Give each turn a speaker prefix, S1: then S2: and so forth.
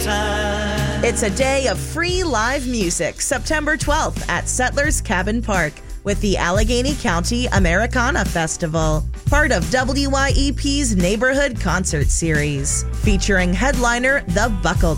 S1: side.
S2: It's a day of free live music, September 12th at Settlers Cabin Park with the Allegheny County Americana Festival, part of WYEP's Neighborhood Concert Series, featuring headliner The Buckle